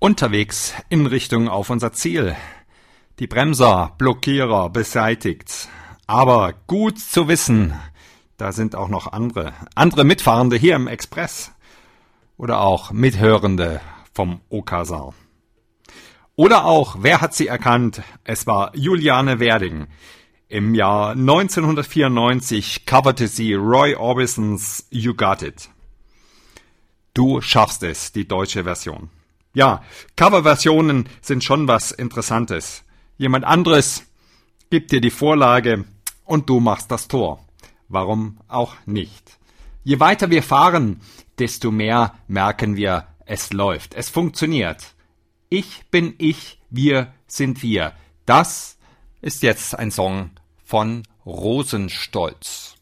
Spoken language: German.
Unterwegs in Richtung auf unser Ziel. Die Bremser, Blockierer beseitigt. Aber gut zu wissen, da sind auch noch andere Mitfahrende hier im Express. Oder auch Mithörende vom Okersaal. Oder auch, wer hat sie erkannt? Es war Juliane Werding. Im Jahr 1994 coverte sie Roy Orbisons You Got It. Du schaffst es, die deutsche Version. Ja, Coverversionen sind schon was Interessantes. Jemand anderes gibt dir die Vorlage und du machst das Tor. Warum auch nicht? Je weiter wir fahren, desto mehr merken wir, es läuft, es funktioniert. Ich bin ich, wir sind wir. Das ist jetzt ein Song von Rosenstolz.